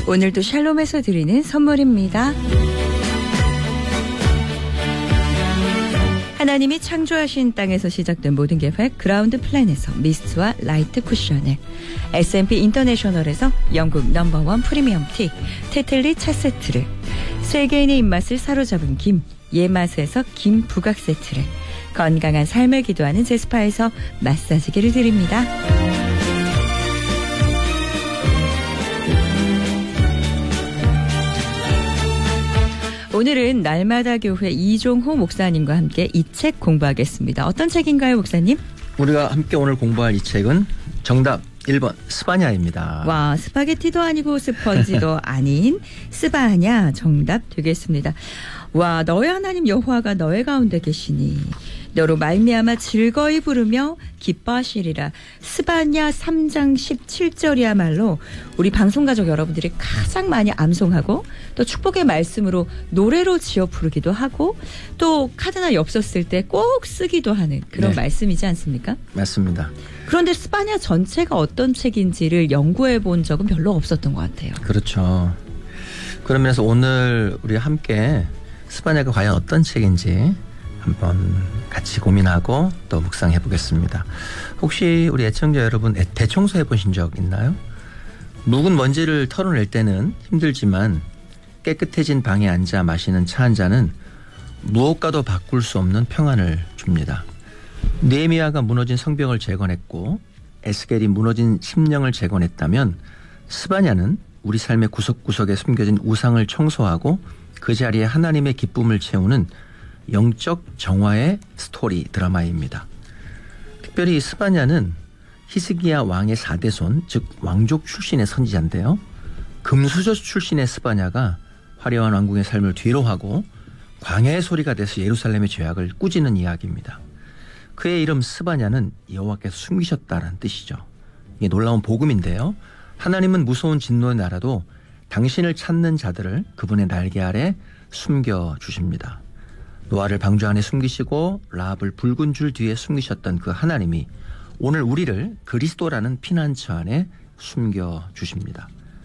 오늘도 샬롬에서 드리는 선물입니다. 하나님이 창조하신 땅에서 시작된 모든 개발 그라운드 플랜에서 미스트와 라이트 쿠션을, S&P 인터내셔널에서 영국 넘버원 프리미엄 티 테틀리 차 세트를, 세계인의 입맛을 사로잡은 김 예마스에서 김 부각 세트를, 건강한 삶을 기도하는 제스파에서 마사지기를 드립니다. 오늘은 날마다 교회 이종호 목사님과 함께 이 책 공부하겠습니다. 어떤 책인가요, 목사님? 우리가 함께 오늘 공부할 이 책은 정답 1번 스바냐입니다. 와, 스파게티도 아니고 스펀지도 아닌 스바냐 정답 되겠습니다. 와, 너의 하나님 여호와가 너의 가운데 계시니 너로 말미암아 즐거이 부르며 기뻐하시리라. 스바냐 3장 17절이야말로 우리 방송가족 여러분들이 가장 많이 암송하고 또 축복의 말씀으로 노래로 지어 부르기도 하고 또 카드나 엽서 쓸 때 꼭 쓰기도 하는 그런 말씀이지 않습니까? 맞습니다. 그런데 스바냐 전체가 어떤 책인지를 연구해 본 적은 별로 없었던 것 같아요. 그렇죠. 그러면서 오늘 우리 함께 스바냐가 과연 어떤 책인지 한번 같이 고민하고 또 묵상해 보겠습니다. 혹시 우리 애청자 여러분 대청소 해보신 적 있나요? 묵은 먼지를 털어낼 때는 힘들지만 깨끗해진 방에 앉아 마시는 차 한 잔은 무엇과도 바꿀 수 없는 평안을 줍니다. 느헤미야가 무너진 성벽을 재건했고 에스겔이 무너진 심령을 재건했다면 스바냐는 우리 삶의 구석구석에 숨겨진 우상을 청소하고 그 자리에 하나님의 기쁨을 채우는 영적 정화의 스토리 드라마입니다. 특별히 스바냐는 히스기야 왕의 4대손, 즉 왕족 출신의 선지자인데요. 금수저 출신의 스바냐가 화려한 왕궁의 삶을 뒤로하고 광야의 소리가 돼서 예루살렘의 죄악을 꾸짖는 이야기입니다. 그의 이름 스바냐는 여호와께서 숨기셨다는 뜻이죠. 이게 놀라운 복음인데요. 하나님은 무서운 진노의 나라도 당신을 찾는 자들을 그분의 날개 아래 숨겨주십니다. 노아를 방주 안에 숨기시고 라합을 붉은 줄 뒤에 숨기셨던 그 하나님이 오늘 우리를 그리스도라는 피난처 안에 숨겨주십니다.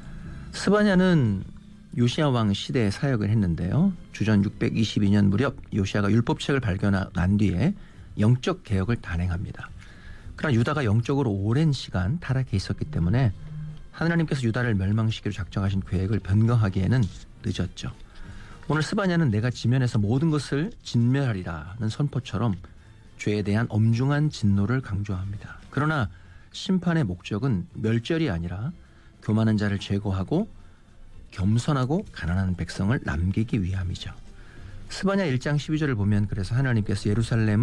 스바냐는 요시야 왕 시대에 사역을 했는데요. 주전 622년 무렵 요시야가 율법책을 발견한 뒤에 영적 개혁을 단행합니다. 그러나 유다가 영적으로 오랜 시간 타락해 있었기 때문에 하나님께서 유다를 멸망시키려 작정하신 계획을 변경하기에는 늦었죠. 오늘 스바냐는 내가 지면에서 모든 것을 진멸하리라는 선포처럼 죄에 대한 엄중한 진노를 강조합니다. 그러나 심판의 목적은 멸절이 아니라 교만한 자를 제거하고 겸손하고 가난한 백성을 남기기 위함이죠. 스바냐 1장 12절을 보면 그래서 하나님께서 예루살렘을